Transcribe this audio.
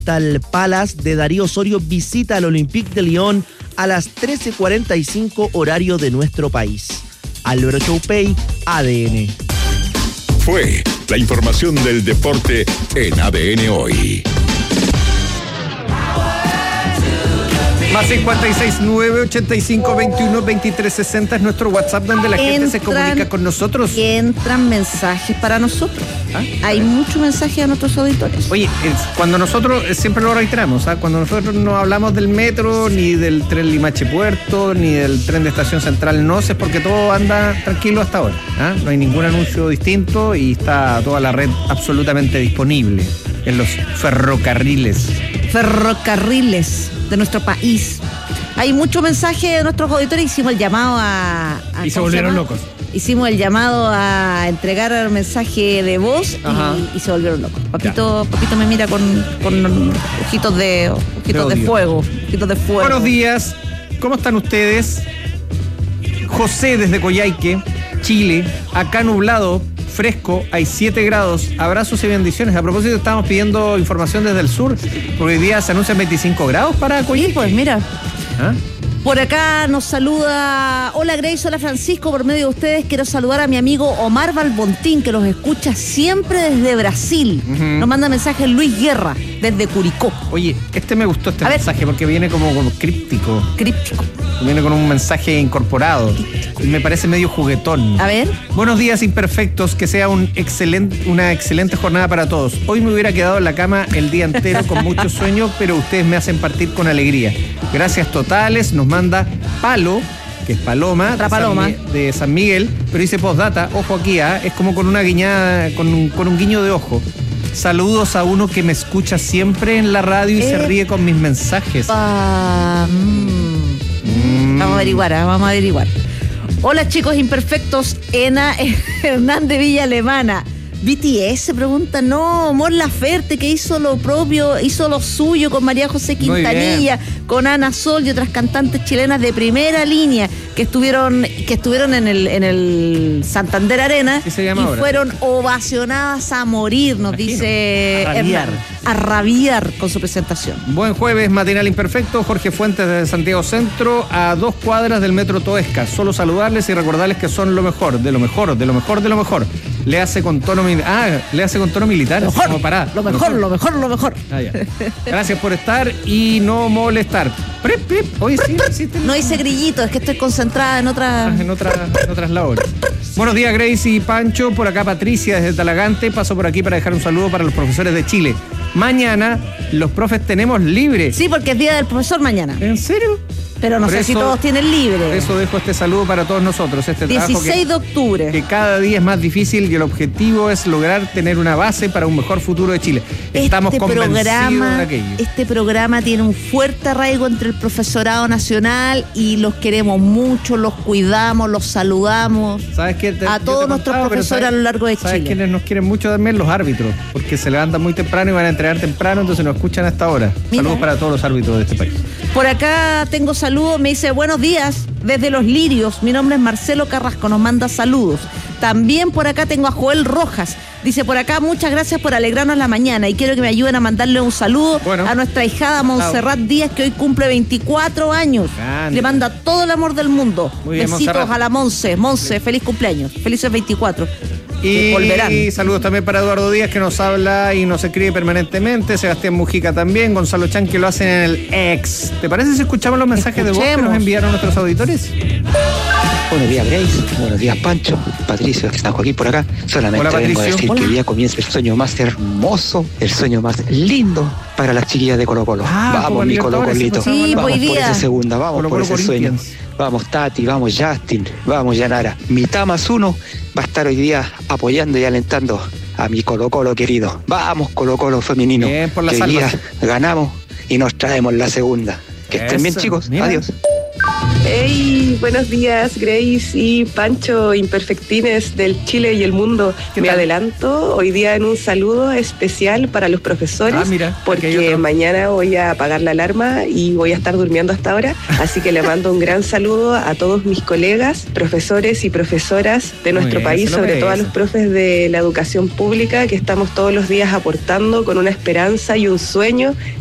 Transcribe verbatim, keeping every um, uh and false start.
Crystal Palace de Darío Osorio visita al Olympique de Lyon a las trece cuarenta y cinco horario de nuestro país. Álvaro Choupey, A D N. Fue la información del deporte en A D N Hoy. Más cincuenta y seis, nueve ochenta y cinco, veintiuno, veintitrés, sesenta es nuestro WhatsApp donde la gente entran, se comunica con nosotros. Que entran mensajes para nosotros. ¿Ah? Hay muchos mensajes a nuestros auditores. Oye, cuando nosotros, siempre lo reiteramos, ¿ah? Cuando nosotros no hablamos del metro, ni del tren Limache Puerto, ni del tren de Estación Central No, es porque todo anda tranquilo hasta ahora. ¿Ah? No hay ningún anuncio distinto y está toda la red absolutamente disponible en los ferrocarriles. Ferrocarriles de nuestro país. Hay muchos mensajes de nuestros auditores. Hicimos el llamado a... a y se volvieron locos. Hicimos el llamado a entregar el mensaje de voz y, y se volvieron locos. Papito, Papito me mira con, con ojitos de ojitos de, de fuego. Ojitos de fuego. Buenos días. ¿Cómo están ustedes? José desde Coyhaique, Chile. Acá nublado, fresco, hay siete grados. Abrazos y bendiciones. A propósito, estamos pidiendo información desde el sur, porque hoy día se anuncian veinticinco grados para Coyhaique. Sí, pues mira. ¿Ah? Por acá nos saluda, hola Grace, hola Francisco, por medio de ustedes quiero saludar a mi amigo Omar Balbontín, que los escucha siempre desde Brasil. Uh-huh. Nos manda mensaje Luis Guerra, desde Curicó. Oye, este me gustó este a mensaje ver. porque viene como, como críptico. Críptico. Viene con un mensaje incorporado. Y me parece medio juguetón. A ver. Buenos días, imperfectos. Que sea un excelente, una excelente jornada para todos. Hoy me hubiera quedado en la cama el día entero con mucho sueño, pero ustedes me hacen partir con alegría. Gracias totales. Nos manda Palo, que es Paloma, Otra de, Paloma. San, de San Miguel, pero dice postdata, ojo aquí, ¿eh? Es como con una guiñada, con un, con un guiño de ojo. Saludos a uno que me escucha siempre en la radio y eh, se ríe con mis mensajes. Pa, mm. Mm. Vamos a averiguar, ¿eh? vamos a averiguar. Hola chicos imperfectos, Ena Hernández Villa Alemana. B T S pregunta, no, Mon Laferte, que hizo lo propio, hizo lo suyo con María José Quintanilla, con Ana Sol y otras cantantes chilenas de primera línea que estuvieron, que estuvieron en el, en el Santander Arena y ahora? fueron ovacionadas a morir, nos Imagino. dice a rabiar. Hernán, a rabiar con su presentación. Buen jueves, matinal imperfecto. Jorge Fuentes desde Santiago Centro, a dos cuadras del Metro Toesca. Solo saludarles y recordarles que son lo mejor, de lo mejor, de lo mejor, de lo mejor. Le hace con tono ah, le hace con tono militar, lo mejor, como pará, lo mejor, lo mejor, lo mejor. Ah, ya. Gracias por estar y no molestar. Prip, prip. Oye, sí, sí, sí, no hice grillito, es que estoy concentrada en otras en otras en otras labores. Buenos días, Grace y Pancho. Por acá Patricia desde Talagante. Paso por aquí para dejar un saludo para los profesores de Chile. Mañana los profes tenemos libre. Sí, porque es día del profesor mañana. ¿En serio? Pero no por sé eso, si todos tienen libre. Por eso dejo este saludo para todos nosotros. Este dieciséis de octubre. Que cada día es más difícil y el objetivo es lograr tener una base para un mejor futuro de Chile. Estamos este convencidos programa, de aquello. Este programa tiene un fuerte arraigo entre el profesorado nacional y los queremos mucho, los cuidamos, los saludamos. ¿Sabes qué? Te, a todos nuestros contaba, profesores sabes, a lo largo de ¿sabes Chile. ¿Sabes quiénes nos quieren mucho también? Los árbitros, porque se levantan muy temprano y van a entrenar temprano, entonces nos escuchan hasta ahora. Mira. Saludos para todos los árbitros de este país. Por acá tengo saludos, me dice, buenos días, desde Los Lirios, mi nombre es Marcelo Carrasco, nos manda saludos. También por acá tengo a Joel Rojas, dice por acá, muchas gracias por alegrarnos la mañana y quiero que me ayuden a mandarle un saludo bueno, a nuestra hijada Montserrat chao. Díaz, que hoy cumple veinticuatro años. Grande. Le manda todo el amor del mundo. Muy bien, besitos Montserrat. A la Monse, Monse, feliz cumpleaños, felices veinticuatro. Y, y saludos también para Eduardo Díaz, que nos habla y nos escribe permanentemente. Sebastián Mujica también. Gonzalo Chan, que lo hacen en el ex. ¿Te parece si escuchamos los mensajes Escuchemos. de voz que nos enviaron nuestros auditores? Buenos días, Grace. Buenos días, Pancho. Patricio, que está Joaquín por acá. Solamente Hola, vengo a decir Hola. que hoy día comienza el sueño más hermoso, el sueño más lindo para las chiquillas de Colo Colo. Ah, vamos, mi Colo Colito. Sí, vamos hoy por día. esa segunda, vamos Colo, por Colo, ese Corinthians. sueño. Vamos, Tati, vamos, Justin, vamos, Yanara. Mitad más uno va a estar hoy día apoyando y alentando a mi Colo Colo querido. Vamos, Colo Colo femenino. Bien, por la que hoy salva. día ganamos y nos traemos la segunda. Que estén Eso, bien, chicos. mira. Adiós. Hey, buenos días, Grace y Pancho, imperfectines del Chile y el mundo. Me tal? adelanto hoy día en un saludo especial para los profesores, Ah, mira, aquí hay porque otro. mañana voy a apagar la alarma y voy a estar durmiendo hasta ahora. Así que le mando un gran saludo a todos mis colegas, profesores y profesoras de nuestro bien, país, se lo sobre todo a merece. los profes de la educación pública, que estamos todos los días aportando con una esperanza y un sueño